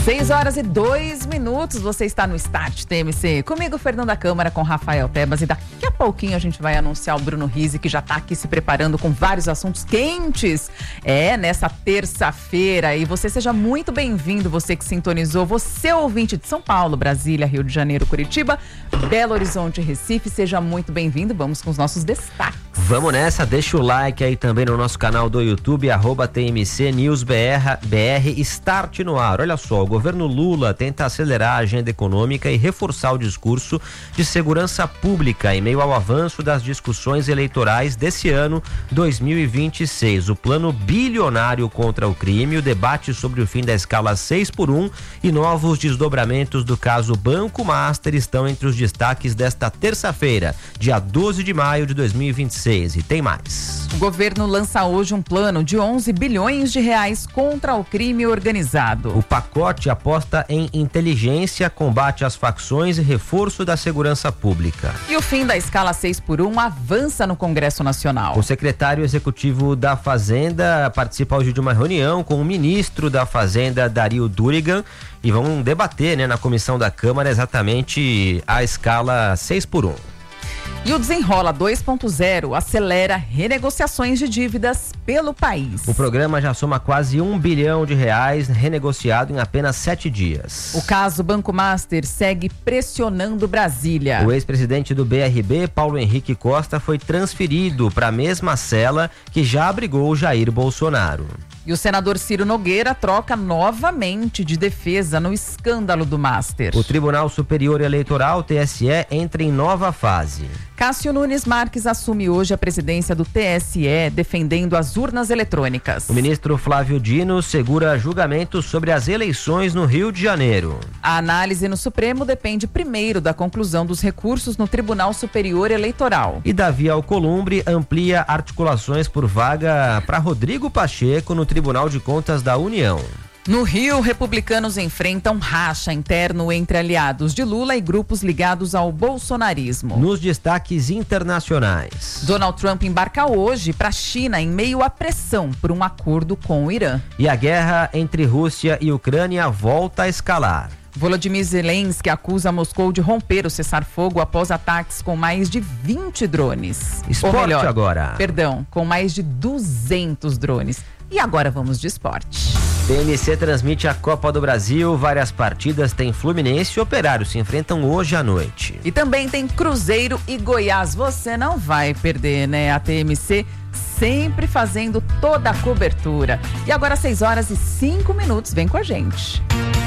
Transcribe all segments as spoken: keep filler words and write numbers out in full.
seis horas e dois minutos, você está no Start T M C. Comigo, Fernanda Câmara, com Rafael Tebas. E daqui a pouquinho a gente vai anunciar o Bruno Rizzi, que já está aqui se preparando com vários assuntos quentes. É, nessa terça-feira. E você seja muito bem-vindo, você que sintonizou, você ouvinte de São Paulo, Brasília, Rio de Janeiro, Curitiba, Belo Horizonte, Recife. Seja muito bem-vindo. Vamos com os nossos destaques. Vamos nessa, deixa o like aí também no nosso canal do YouTube, arroba T M C News B R, B R, Start no ar. Olha só, o governo Lula tenta acelerar a agenda econômica e reforçar o discurso de segurança pública em meio ao avanço das discussões eleitorais desse ano dois mil e vinte e seis. O plano bilionário contra o crime, o debate sobre o fim da escala seis por um e novos desdobramentos do caso Banco Master estão entre os destaques desta terça-feira, dia doze de maio de dois mil e vinte e seis. E tem mais. O governo lança hoje um plano de onze bilhões de reais contra o crime organizado. O pacote aposta em inteligência, combate às facções e reforço da segurança pública. E o fim da escala seis por um avança no Congresso Nacional. O secretário executivo da Fazenda participa hoje de uma reunião com o ministro da Fazenda, Dario Durigan, e vão debater, né, na comissão da Câmara exatamente a escala seis por um. E o Desenrola dois ponto zero acelera renegociações de dívidas pelo país. O programa já soma quase um bilhão de reais renegociado em apenas sete dias. O caso Banco Master segue pressionando Brasília. O ex-presidente do B R B, Paulo Henrique Costa, foi transferido para a mesma cela que já abrigou Jair Bolsonaro. E o senador Ciro Nogueira troca novamente de defesa no escândalo do Master. O Tribunal Superior Eleitoral, T S E, entra em nova fase. Cássio Nunes Marques assume hoje a presidência do T S E, defendendo as urnas eletrônicas. O ministro Flávio Dino segura julgamento sobre as eleições no Rio de Janeiro. A análise no Supremo depende primeiro da conclusão dos recursos no Tribunal Superior Eleitoral. E Davi Alcolumbre amplia articulações por vaga para Rodrigo Pacheco no Tribunal de Contas da União. No Rio, republicanos enfrentam racha interno entre aliados de Lula e grupos ligados ao bolsonarismo. Nos destaques internacionais, Donald Trump embarca hoje para a China em meio à pressão por um acordo com o Irã. E a guerra entre Rússia e Ucrânia volta a escalar. Volodymyr Zelensky acusa Moscou de romper o cessar-fogo após ataques com mais de vinte drones. Esporte Ou melhor, agora. Perdão, com mais de duzentos drones. E agora vamos de esporte. T M C transmite a Copa do Brasil, várias partidas, tem Fluminense e Operário, se enfrentam hoje à noite. E também tem Cruzeiro e Goiás, você não vai perder, né? A T M C sempre fazendo toda a cobertura. E agora seis horas e cinco minutos, vem com a gente.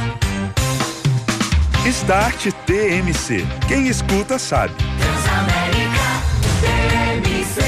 Start T M C, quem escuta sabe. Transamérica T M C.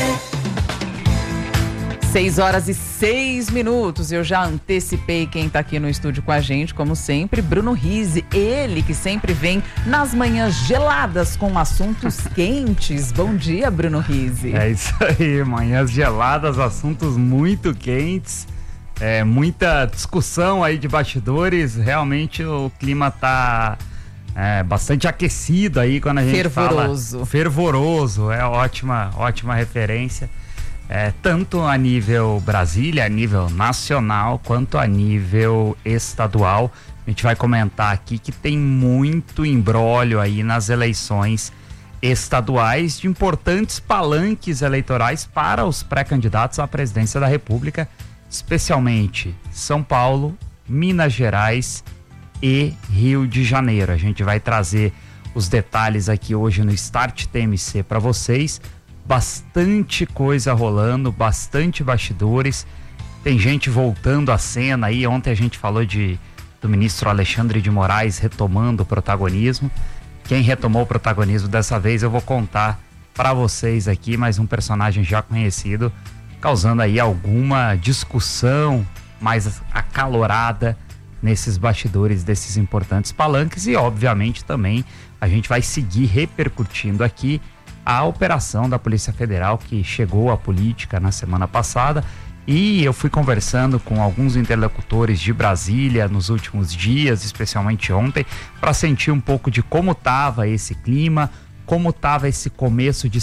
seis horas e seis minutos, eu já antecipei quem tá aqui no estúdio com a gente, como sempre, Bruno Rizzi, ele que sempre vem nas manhãs geladas com assuntos quentes. Bom dia, Bruno Rizzi. É isso aí, manhãs geladas, assuntos muito quentes, é, muita discussão aí de bastidores, realmente o clima tá é, bastante aquecido aí quando a gente fervoroso. fala. Fervoroso, é ótima, ótima referência. É, tanto a nível Brasília, a nível nacional, quanto a nível estadual. A gente vai comentar aqui que tem muito imbróglio aí nas eleições estaduais de importantes palanques eleitorais para os pré-candidatos à presidência da República, especialmente São Paulo, Minas Gerais e Rio de Janeiro. A gente vai trazer os detalhes aqui hoje no Start T M C para vocês. Bastante coisa rolando, bastante bastidores, tem gente voltando à cena aí. Ontem a gente falou de, do ministro Alexandre de Moraes retomando o protagonismo. Quem retomou o protagonismo dessa vez eu vou contar para vocês aqui, mais um personagem já conhecido, causando aí alguma discussão mais acalorada nesses bastidores desses importantes palanques. E obviamente também a gente vai seguir repercutindo aqui a operação da Polícia Federal que chegou à política na semana passada, e eu fui conversando com alguns interlocutores de Brasília nos últimos dias, especialmente ontem, para sentir um pouco de como estava esse clima, como estava esse começo de